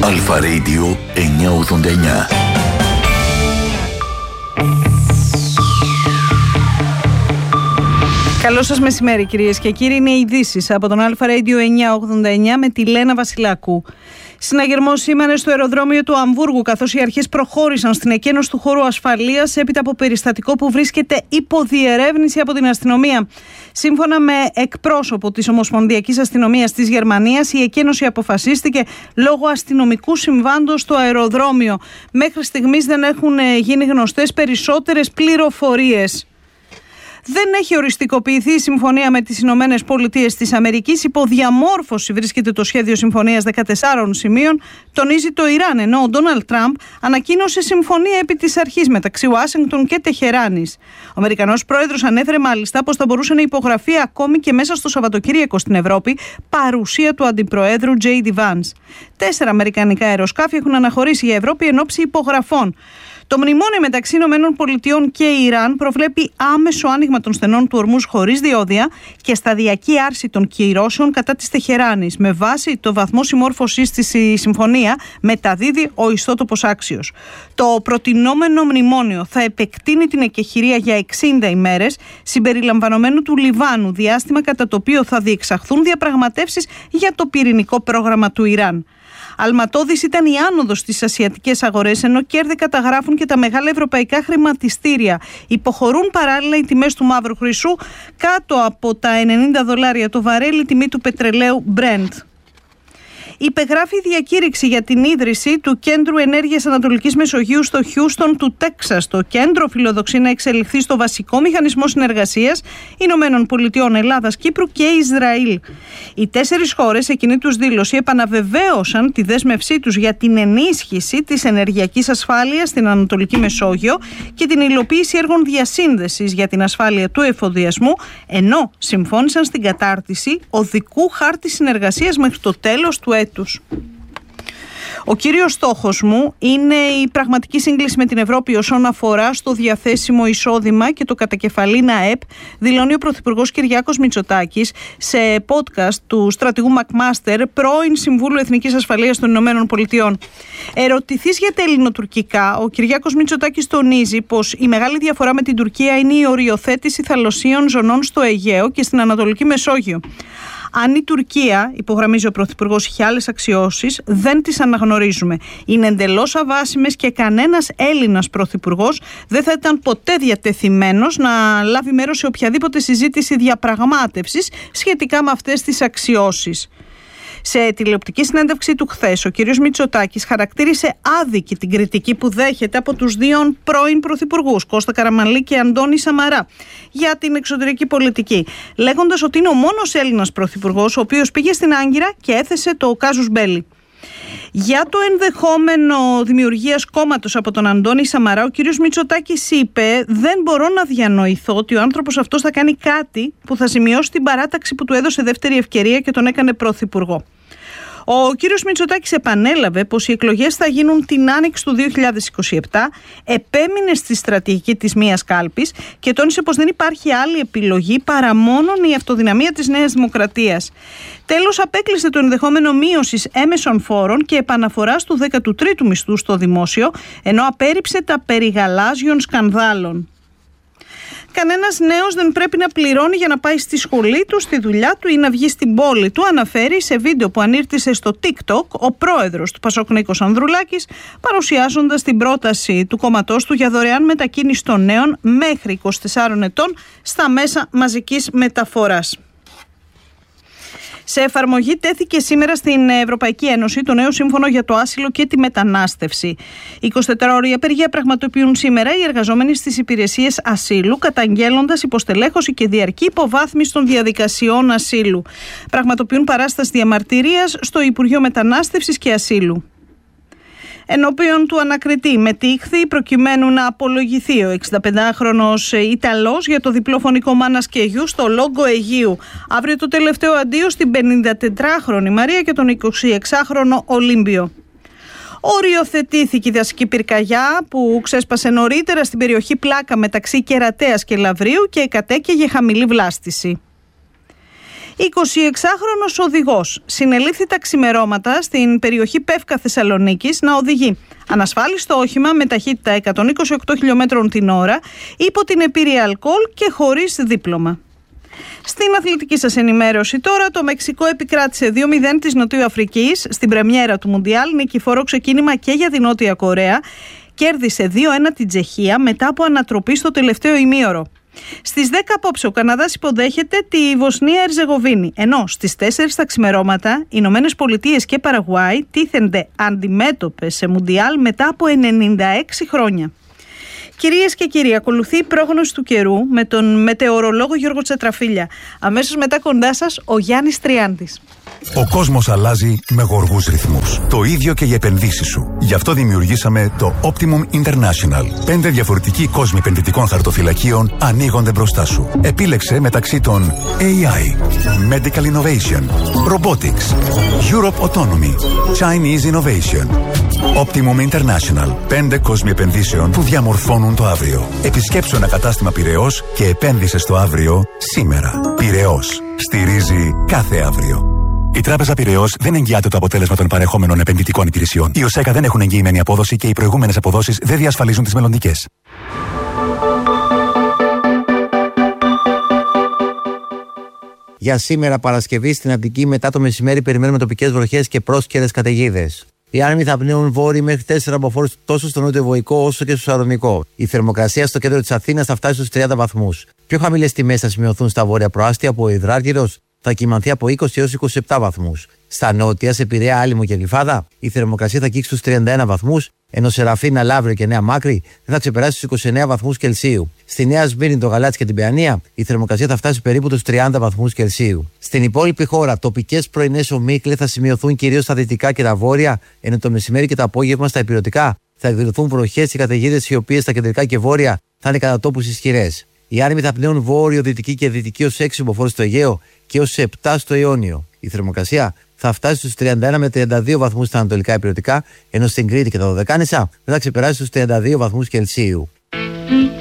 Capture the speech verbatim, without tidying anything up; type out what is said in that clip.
Αλφα Radio εννιακόσια ογδόντα εννιά. Καλό σας μεσημέρι κυρίες και κύριοι, είναι οι ειδήσεις από τον Αλφα Radio εννιακόσια ογδόντα εννιά με τη Λένα Βασιλάκου. Συναγερμός σήμερα στο αεροδρόμιο του Αμβούργου, καθώς οι αρχές προχώρησαν στην εκένωση του χώρου ασφαλείας έπειτα από περιστατικό που βρίσκεται υπό διερεύνηση από την αστυνομία. Σύμφωνα με εκπρόσωπο της Ομοσπονδιακής Αστυνομίας της Γερμανίας, η εκένωση αποφασίστηκε λόγω αστυνομικού συμβάντος στο αεροδρόμιο. Μέχρι στιγμής δεν έχουν γίνει γνωστές περισσότερες πληροφορίες. Δεν έχει οριστικοποιηθεί η συμφωνία με τις Ηνωμένες Πολιτείες της Αμερικής. Υπό διαμόρφωση βρίσκεται το σχέδιο συμφωνίας δεκατεσσάρων σημείων, τονίζει το Ιράν, ενώ ο Ντόναλντ Τραμπ ανακοίνωσε συμφωνία επί της αρχής μεταξύ Ουάσιγκτον και Τεχεράνης. Ο Αμερικανός πρόεδρος ανέφερε μάλιστα πως θα μπορούσε να υπογραφεί ακόμη και μέσα στο Σαββατοκύριακο στην Ευρώπη, παρουσία του αντιπροέδρου τζέι ντι Vance. Τέσσερα αμερικανικά αεροσκάφη έχουν αναχωρήσει για Ευρώπη εν ώψη υπογραφών. Το μνημόνιο μεταξύ Ηνωμένων Πολιτειών και Ιράν προβλέπει άμεσο άνοιγμα των στενών του Ορμούζ χωρίς διόδια και σταδιακή άρση των κυρώσεων κατά της Τεχεράνης. Με βάση το βαθμό συμμόρφωσης της η συμφωνία μεταδίδει ο ιστότοπος Άξιος. Το προτινόμενο μνημόνιο θα επεκτείνει την εκεχηρία για εξήντα ημέρες, συμπεριλαμβανομένου του Λιβάνου, διάστημα κατά το οποίο θα διεξαχθούν διαπραγματεύσεις για το πυρηνικό πρόγραμμα του Ιράν. Αλματώδης ήταν η άνοδος στις ασιατικές αγορές, ενώ κέρδη καταγράφουν και τα μεγάλα ευρωπαϊκά χρηματιστήρια. Υποχωρούν παράλληλα οι τιμές του μαύρου χρυσού κάτω από τα ενενήντα δολάρια το βαρέλι, τιμή του πετρελαίου Brent. Υπεγράφει η διακήρυξη για την ίδρυση του Κέντρου Ενέργειας Ανατολικής Μεσογείου στο Χιούστον του Τέξας. Το κέντρο φιλοδοξεί να εξελιχθεί στο βασικό μηχανισμό συνεργασίας Ηνωμένων Πολιτειών, Ελλάδας, Κύπρου και Ισραήλ. Οι τέσσερις χώρες σε κοινή τους δήλωση επαναβεβαίωσαν τη δέσμευσή τους για την ενίσχυση της ενεργειακής ασφάλειας στην Ανατολική Μεσόγειο και την υλοποίηση έργων διασύνδεσης για την ασφάλεια του εφοδιασμού, ενώ συμφώνησαν στην κατάρτιση οδικού χάρτη συνεργασίας μέχρι το τέλος του έτους. Ο κύριος στόχος μου είναι η πραγματική σύγκληση με την Ευρώπη όσον αφορά στο διαθέσιμο εισόδημα και το κατακεφαλήν ΑΕΠ, δηλώνει ο Πρωθυπουργός Κυριάκος Μητσοτάκης σε podcast του στρατηγού Μακμάστερ, πρώην Συμβούλου Εθνικής Ασφαλείας των Ηνωμένων Πολιτειών. Ερωτηθείς για τα ελληνοτουρκικά, ο Κυριάκος Μητσοτάκης τονίζει πως η μεγάλη διαφορά με την Τουρκία είναι η οριοθέτηση θαλασσίων ζωνών στο Αιγαίο και στην Ανατολική Μεσόγειο. Αν η Τουρκία, υπογραμμίζει ο Πρωθυπουργός, είχε άλλες αξιώσεις, δεν τις αναγνωρίζουμε. Είναι εντελώς αβάσιμες και κανένας Έλληνας Πρωθυπουργός δεν θα ήταν ποτέ διατεθειμένος να λάβει μέρος σε οποιαδήποτε συζήτηση διαπραγμάτευσης σχετικά με αυτές τις αξιώσεις. Σε τηλεοπτική συνέντευξή του χθες, ο κ. Μητσοτάκης χαρακτήρισε άδικη την κριτική που δέχεται από τους δύο πρώην πρωθυπουργούς, Κώστα Καραμανλή και Αντώνη Σαμαρά, για την εξωτερική πολιτική, λέγοντας ότι είναι ο μόνος Έλληνας πρωθυπουργός ο οποίος πήγε στην Άγκυρα και έθεσε το κάζους μπέλι. Για το ενδεχόμενο δημιουργίας κόμματος από τον Αντώνη Σαμαρά, ο κ. Μητσοτάκης είπε: «Δεν μπορώ να διανοηθώ ότι ο άνθρωπος αυτός θα κάνει κάτι που θα σημειώσει την παράταξη που του έδωσε δεύτερη ευκαιρία και τον έκανε πρωθυπουργό». Ο κύριος Μητσοτάκης επανέλαβε πως οι εκλογές θα γίνουν την άνοιξη του δύο χιλιάδες είκοσι επτά, επέμεινε στη στρατηγική της μίας κάλπης και τόνισε πως δεν υπάρχει άλλη επιλογή παρά μόνον η αυτοδυναμία της Νέας Δημοκρατίας. Τέλος, απέκλεισε το ενδεχόμενο μείωσης έμεσων φόρων και επαναφοράς του δέκατου τρίτου μισθού στο δημόσιο, ενώ απέρριψε τα περί γαλάζιων σκανδάλων. Κανένας νέος δεν πρέπει να πληρώνει για να πάει στη σχολή του, στη δουλειά του ή να βγει στην πόλη του, αναφέρει σε βίντεο που ανήρτησε στο TikTok ο πρόεδρος του Πασόκ Νίκος Ανδρουλάκης, παρουσιάζοντας την πρόταση του κόμματός του για δωρεάν μετακίνηση των νέων μέχρι είκοσι τεσσάρων ετών στα μέσα μαζικής μεταφοράς. Σε εφαρμογή τέθηκε σήμερα στην Ευρωπαϊκή Ένωση το νέο σύμφωνο για το άσυλο και τη μετανάστευση. εικοσιτετράωρη απεργία πραγματοποιούν σήμερα οι εργαζόμενοι στις υπηρεσίες ασύλου, καταγγέλλοντας υποστελέχωση και διαρκή υποβάθμιση των διαδικασιών ασύλου. Πραγματοποιούν παράσταση διαμαρτυρίας στο Υπουργείο Μετανάστευσης και Ασύλου. Ενώπιον του ανακριτή μετήχθη προκειμένου να απολογηθεί ο εξηνταπεντάχρονος Ιταλός για το διπλό φωνικό μάνας και γιου στο Λόγκο Αιγείου. Αύριο το τελευταίο αντίο στην πενηντατετράχρονη Μαρία και τον εικοσιεξάχρονο Ολύμπιο. Οριοθετήθηκε η δασική πυρκαγιά που ξέσπασε νωρίτερα στην περιοχή Πλάκα μεταξύ Κερατέας και Λαβρίου και κατέκαιγε χαμηλή βλάστηση. εικοσιεξάχρονος οδηγός συνελήφθη τα ξημερώματα στην περιοχή Πεύκα Θεσσαλονίκης να οδηγεί ανασφάλιστο όχημα με ταχύτητα εκατόν είκοσι οκτώ χιλιόμετρων την ώρα υπό την επίρρεια αλκοόλ και χωρίς δίπλωμα. Στην αθλητική σας ενημέρωση τώρα, το Μεξικό επικράτησε δύο μηδέν της Νοτιού Αφρικής στην πρεμιέρα του Μουντιάλ, νικηφόρο ξεκίνημα και για την Νότια Κορέα. Κέρδισε δύο ένα την Τσεχία μετά από ανατροπή στο τελευταίο ημίωρο. Στις δέκα απόψε ο Καναδάς υποδέχεται τη Βοσνία Ερζεγοβίνη, ενώ στις τέσσερις τα ξημερώματα οι Ηνωμένες Πολιτείες και Παραγουάη τίθενται αντιμέτωπες σε Μουντιάλ μετά από ενενήντα έξι χρόνια. Κυρίες και κύριοι, ακολουθεί η πρόγνωση του καιρού με τον μετεωρολόγο Γιώργο Τσατραφίλια. Αμέσως μετά κοντά σας ο Γιάννης Τριάντης. Ο κόσμος αλλάζει με γοργούς ρυθμούς. Το ίδιο και οι επενδύσεις σου. Γι' αυτό δημιουργήσαμε το Optimum International. Πέντε διαφορετικοί κόσμοι επενδυτικών χαρτοφυλακίων ανοίγονται μπροστά σου. Επίλεξε μεταξύ των έι άι, Medical Innovation, Robotics, Europe Autonomy, Chinese Innovation. Optimum International. Πέντε κόσμοι επενδύσεων που διαμορφώνουν το αύριο. Επισκέψου ένα κατάστημα Πειραιώς και επένδυσε στο αύριο σήμερα. Πειραιώς. Στηρίζει κάθε αύριο. Η Τράπεζα Πειραιώς δεν εγγυάται το αποτέλεσμα των παρεχόμενων επενδυτικών υπηρεσιών. Οι ΟΣΕΚΑ δεν έχουν εγγυημένη απόδοση και οι προηγούμενες αποδόσεις δεν διασφαλίζουν τις μελλοντικές. Για σήμερα Παρασκευή στην Αττική μετά το μεσημέρι περιμένουμε τοπικές βροχές και πρόσκαιρες καταιγίδες. Οι άνεμοι θα πνέουν βόρειοι μέχρι τέσσερα μποφόρ τόσο στο νότιο-βορεικό όσο και στο σαρονικό. Η θερμοκρασία στο κέντρο της Αθήνας θα φτάσει στους τριάντα βαθμούς. Πιο χαμηλές τιμές θα σημειωθούν στα βόρεια προάστια, που ο Υδράργυρος θα κυμανθεί από είκοσι έως είκοσι επτά βαθμούς. Στα νότια, σε Πειραιά, Άλυμο και Γλυφάδα, η θερμοκρασία θα αγγίξει στους τριάντα ένα βαθμούς, ενώ σε Ραφίνα, Λαύριο και Νέα Μάκρη δεν θα ξεπεράσει στους είκοσι εννέα βαθμούς Κελσίου. Στη Νέα Σμύρνη, το Γαλάτσι και την Παιανία, η θερμοκρασία θα φτάσει περίπου τους τριάντα βαθμούς Κελσίου. Στην υπόλοιπη χώρα, τοπικές πρωινές ομίχλες θα σημειωθούν κυρίως στα δυτικά και τα βόρεια, ενώ το μεσημέρι και το απόγευμα στα υπηρετικά θα εκδηλωθούν βροχές και καταιγίδες, οι οποίες στα κεντρικά και βόρεια θα είναι κατά τόπους ισχυρές. Οι άνεμοι θα πνέουν βόρειο, δυτική και δυτική ως έξι μποφόρ στο Αιγαίο και ως επτά στο Ιόνιο. Η θερμοκρασία θα φτάσει στους τριάντα ένα με τριάντα δύο βαθμούς στα ανατολικά υπηρετικά, ενώ στην Κρήτη και τα Δωδεκάνησα δεν θα ξεπεράσει στους τριάντα δύο βαθμούς Κελσίου.